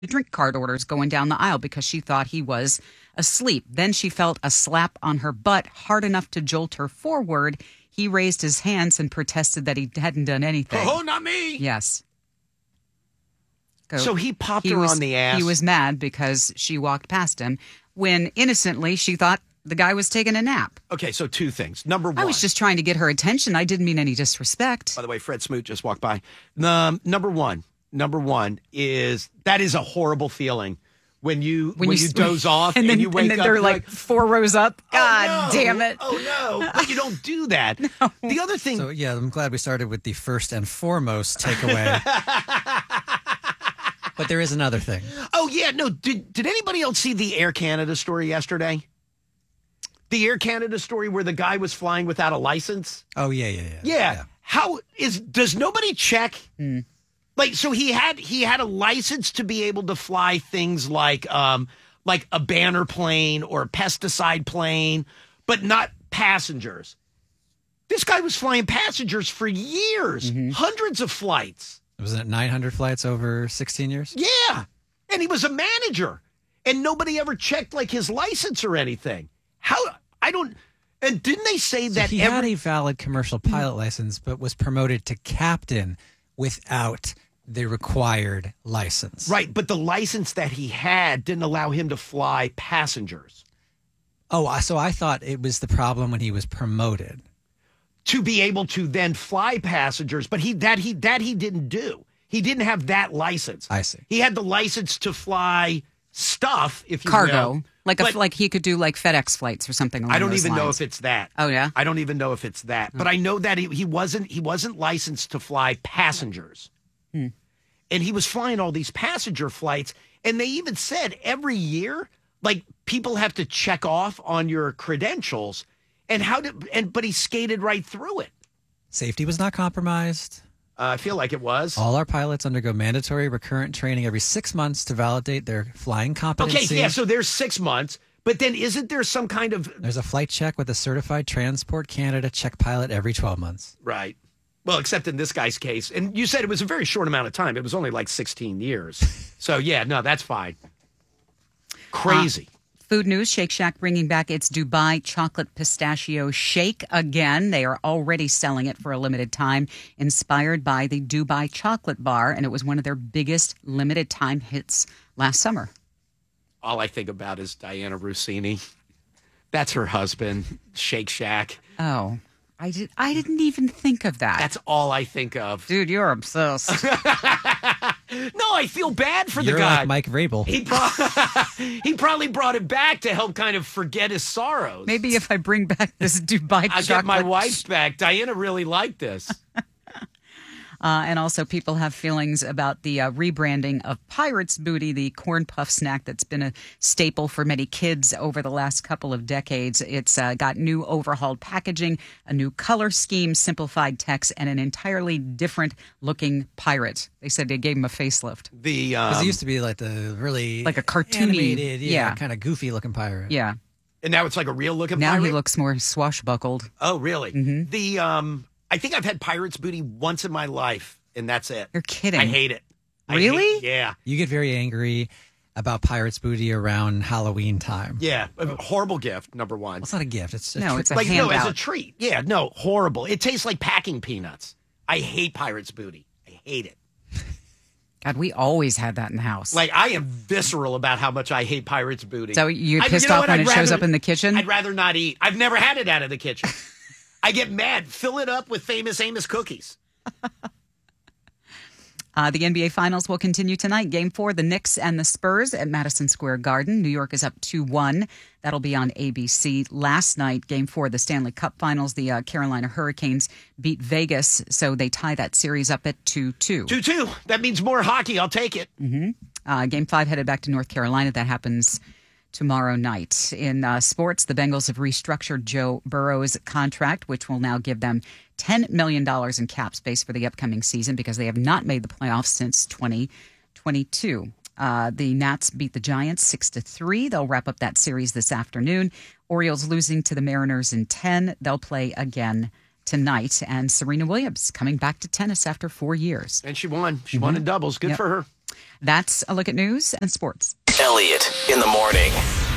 drink card orders going down the aisle because she thought he was asleep. Then she felt a slap on her butt hard enough to jolt her forward. He raised his hands and protested that he hadn't done anything. Oh, not me. Yes. So he popped her on the ass. He was mad because she walked past him when innocently she thought the guy was taking a nap. Okay, so two things. Number one. I was just trying to get her attention. I didn't mean any disrespect. By the way, Fred Smoot just walked by. Number one is that is a horrible feeling when you doze off and you wake up. And they're like 4 rows up. God damn it. Oh, no. But you don't do that. No. The other thing. So, yeah, I'm glad we started with the first and foremost takeaway. But there is another thing. Oh, yeah. No, did anybody else see the Air Canada story yesterday? The Air Canada story where the guy was flying without a license? Oh, yeah. Does nobody check? Like, so he had a license to be able to fly things like a banner plane or a pesticide plane, but not passengers. This guy was flying passengers for years, hundreds of flights. Wasn't it 900 flights over 16 years? Yeah. And he was a manager. And nobody ever checked, like, his license or anything. And didn't they say that he had a valid commercial pilot license, but was promoted to captain without the required license. Right, but the license that he had didn't allow him to fly passengers. Oh, so I thought it was the problem when he was promoted. To be able to then fly passengers, but he didn't do. He didn't have that license. I see. He had the license to fly stuff, if you cargo, will. like he could do like FedEx flights or something. I don't even know if it's that. Oh yeah, I don't even know if it's that. But I know that he wasn't licensed to fly passengers, and he was flying all these passenger flights. And they even said every year, like, people have to check off on your credentials. But he skated right through it. Safety was not compromised. I feel like it was. All our pilots undergo mandatory recurrent training every 6 months to validate their flying competency. Okay, yeah, so there's 6 months, but then isn't there some kind of... There's a flight check with a certified Transport Canada check pilot every 12 months. Right. Well, except in this guy's case. And you said it was a very short amount of time. It was only like 16 years. So, yeah, no, that's fine. Crazy. Food news, Shake Shack bringing back its Dubai chocolate pistachio shake again. They are already selling it for a limited time, inspired by the Dubai chocolate bar, and it was one of their biggest limited time hits last summer. All I think about is Diana Rossini. That's her husband, Shake Shack. Oh, I didn't even think of that. That's all I think of. Dude, you're obsessed. No, I feel bad for You're the guy. like Mike Vrabel. He probably brought it back to help kind of forget his sorrows. Maybe if I bring back this Dubai chocolate. I'll get my wife back. Diana really liked this. And also people have feelings about the rebranding of Pirate's Booty, the corn puff snack that's been a staple for many kids over the last couple of decades. It's got new overhauled packaging, a new color scheme, simplified text, and an entirely different looking pirate. They said they gave him a facelift. Because it used to be like the really... Like a cartoony... animated, kind of goofy looking pirate. Yeah. And now it's like a real looking pirate? Now he looks more swashbuckled. Oh, really? Mm-hmm. I think I've had Pirate's Booty once in my life, and that's it. You're kidding. I hate it. Really? Yeah. You get very angry about Pirate's Booty around Halloween time. Yeah. A horrible gift, number one. Well, it's not a gift. It's a as a treat. Yeah, no, horrible. It tastes like packing peanuts. I hate Pirate's Booty. I hate it. God, we always had that in the house. Like, I am visceral about how much I hate Pirate's Booty. So you're pissed off when it shows up in the kitchen? I'd rather not eat. I've never had it out of the kitchen. I get mad. Fill it up with Famous Amos cookies. The NBA Finals will continue tonight. Game 4, the Knicks and the Spurs at Madison Square Garden. New York is up 2-1. That'll be on ABC. Last night, Game 4, the Stanley Cup Finals, the Carolina Hurricanes beat Vegas, so they tie that series up at 2-2. 2-2. That means more hockey. I'll take it. Mm-hmm. Game 5 headed back to North Carolina. That happens tomorrow night. In sports, the Bengals have restructured Joe Burrow's contract, which will now give them $10 million in cap space for the upcoming season because they have not made the playoffs since 2022. The Nats beat the Giants 6-3. They'll wrap up that series this afternoon. Orioles losing to the Mariners in 10. They'll play again tonight. And Serena Williams coming back to tennis after 4 years. And she won. She won in doubles. Good for her. That's a look at news and sports. Elliot in the morning.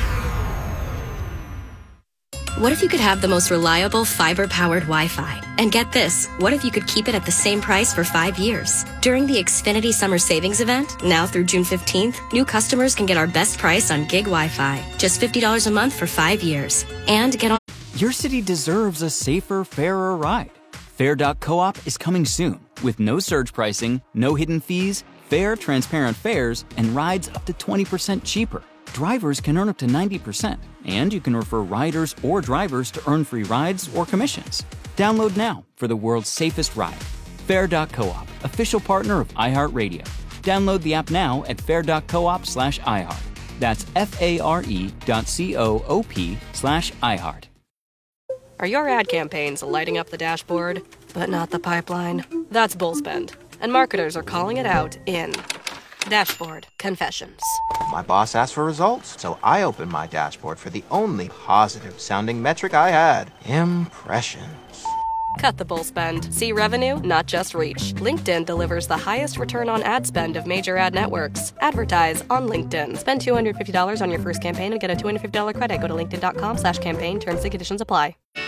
What if you could have the most reliable fiber-powered Wi-Fi? And get this, what if you could keep it at the same price for 5 years? During the Xfinity Summer Savings Event, now through June 15th, new customers can get our best price on gig Wi-Fi. Just $50 a month for 5 years. And get on... Your city deserves a safer, fairer ride. Fair.coop is coming soon with no surge pricing, no hidden fees, fair, transparent fares, and rides up to 20% cheaper. Drivers can earn up to 90%, and you can refer riders or drivers to earn free rides or commissions. Download now for the world's safest ride. Fair.coop, official partner of iHeartRadio. Download the app now at fair.coop/iHeart. That's FARE.coop/iHeart. Are your ad campaigns lighting up the dashboard, but not the pipeline? That's Bullspend, and marketers are calling it out in Dashboard Confessions. My boss asked for results, so I opened my dashboard for the only positive-sounding metric I had: impressions. Cut the bull spend. See revenue, not just reach. LinkedIn delivers the highest return on ad spend of major ad networks. Advertise on LinkedIn. Spend $250 on your first campaign and get a $250 credit. Go to linkedin.com/campaign. Terms and conditions apply.